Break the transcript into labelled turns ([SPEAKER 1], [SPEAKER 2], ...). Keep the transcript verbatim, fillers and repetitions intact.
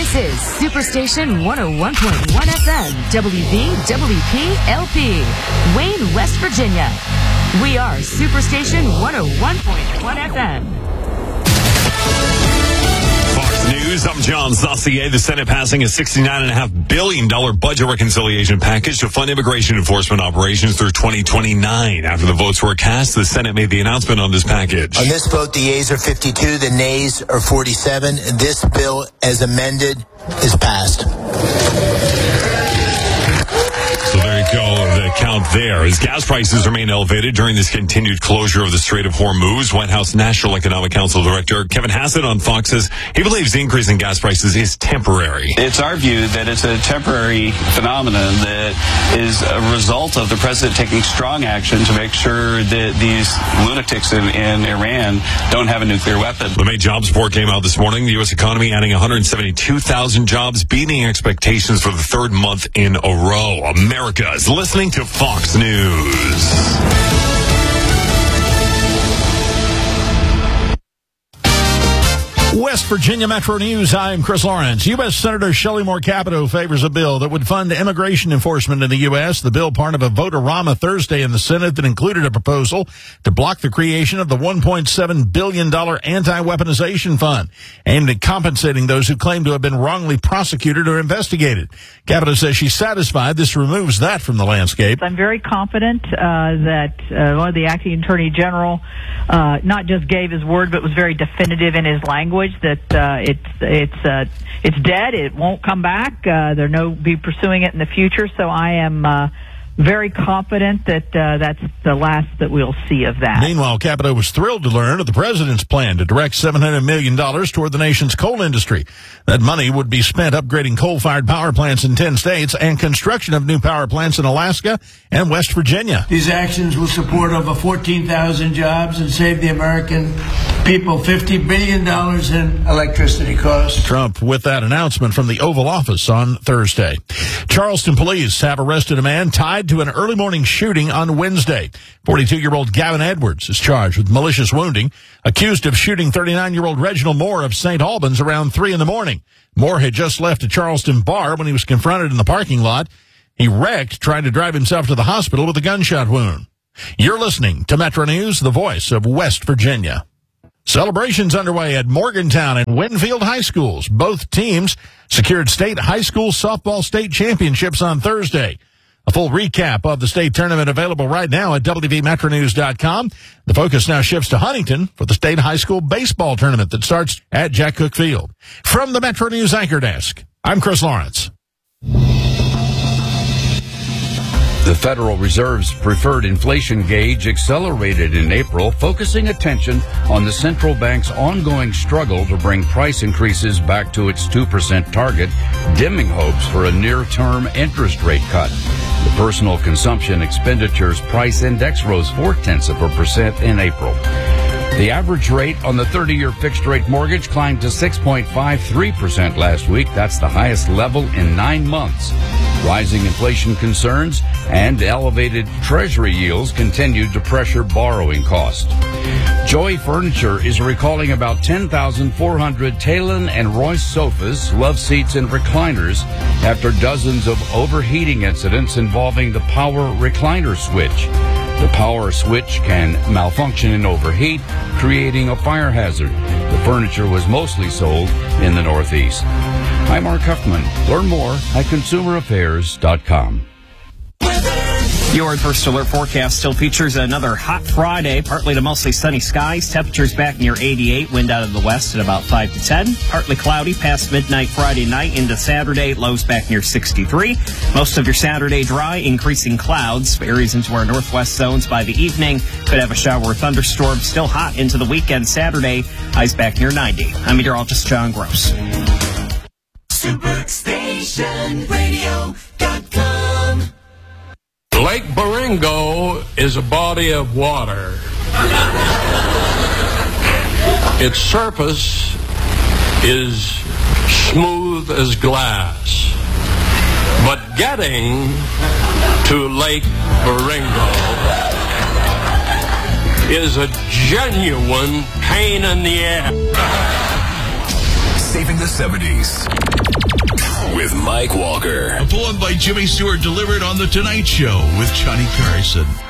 [SPEAKER 1] This is Superstation one oh one point one F M, W V W P L P, Wayne, West Virginia. We are Superstation one oh one point one F M.
[SPEAKER 2] News. I'm John Saucier. The Senate passing a sixty-nine point five billion dollars budget reconciliation package to fund immigration enforcement operations through twenty twenty-nine. After the votes were cast, the Senate made the announcement on this package.
[SPEAKER 3] On this vote, the yeas are fifty-two, the nays are forty-seven. This bill, as amended, is passed.
[SPEAKER 2] So there you go, the count there. As gas prices remain elevated during this continued closure of the Strait of Hormuz, White House National Economic Council Director Kevin Hassett on Fox says he believes the increase in gas prices is temporary.
[SPEAKER 4] It's our view that it's a temporary phenomenon that is a result of the president taking strong action to make sure that these lunatics in, in Iran don't have a nuclear weapon.
[SPEAKER 2] The May jobs report came out this morning. The U S economy adding one hundred seventy-two thousand jobs, beating expectations for the third month in a row. America is listening to Fox News.
[SPEAKER 5] West Virginia Metro News. I'm Chris Lawrence. U S. Senator Shelley Moore Capito favors a bill that would fund immigration enforcement in the U S. The bill, part of a vote-a-rama Thursday in the Senate that included a proposal to block the creation of the one point seven billion dollars anti-weaponization fund aimed at compensating those who claim to have been wrongly prosecuted or investigated. Capito says she's satisfied this removes that from the landscape.
[SPEAKER 6] I'm very confident uh, that uh, one of the acting attorney general uh, not just gave his word, but was very definitive in his language. That uh, it's it's uh, it's dead. It won't come back. Uh, they're no be pursuing it in the future. So I am uh, very confident that uh, that's the last that we'll see of that.
[SPEAKER 5] Meanwhile, Capito was thrilled to learn of the president's plan to direct seven hundred million dollars toward the nation's coal industry. That money would be spent upgrading coal-fired power plants in ten states and construction of new power plants in Alaska and West Virginia.
[SPEAKER 7] These actions will support over fourteen thousand jobs and save the American people fifty billion dollars in electricity costs.
[SPEAKER 5] Trump with that announcement from the Oval Office on Thursday. Charleston police have arrested a man tied to an early morning shooting on Wednesday. forty-two-year-old Gavin Edwards is charged with malicious wounding, accused of shooting thirty-nine-year-old Reginald Moore of Saint Albans around three in the morning. Moore had just left a Charleston bar when he was confronted in the parking lot. He wrecked, trying to drive himself to the hospital with a gunshot wound. You're listening to Metro News, the voice of West Virginia. Celebrations underway at Morgantown and Winfield High Schools. Both teams secured state high school softball state championships on Thursday. A full recap of the state tournament available right now at W V Metro News dot com. The focus now shifts to Huntington for the state high school baseball tournament that starts at Jack Cook Field. From the Metro News Anchor Desk, I'm Chris Lawrence.
[SPEAKER 8] The Federal Reserve's preferred inflation gauge accelerated in April, focusing attention on the central bank's ongoing struggle to bring price increases back to its two percent target, dimming hopes for a near-term interest rate cut. The personal consumption expenditures price index rose four-tenths of a percent in April. The average rate on the thirty-year fixed-rate mortgage climbed to six point five three percent last week. That's the highest level in nine months. Rising inflation concerns and elevated Treasury yields continued to pressure borrowing costs. Joy Furniture is recalling about ten thousand four hundred Talon and Royce sofas, love seats, and recliners after dozens of overheating incidents involving the power recliner switch. The power switch can malfunction and overheat, creating a fire hazard. The furniture was mostly sold in the Northeast. I'm Mark Huffman. Learn more at consumer affairs dot com.
[SPEAKER 9] Your First Alert forecast still features another hot Friday, partly to mostly sunny skies. Temperatures back near eighty-eight, wind out of the west at about five to ten. Partly cloudy past midnight Friday night into Saturday, lows back near sixty-three. Most of your Saturday dry, increasing clouds. Areas into our northwest zones by the evening. Could have a shower or thunderstorm. Still hot into the weekend Saturday, highs back near ninety. I'm meteorologist John Gross.
[SPEAKER 10] Superstation Radio dot com.
[SPEAKER 11] Lake Baringo is a body of water. Its surface is smooth as glass. But getting to Lake Baringo is a genuine pain in the ass.
[SPEAKER 10] Saving the seventies.
[SPEAKER 12] Mike Walker.
[SPEAKER 13] A poem by Jimmy Stewart delivered on The Tonight Show with Johnny Carson.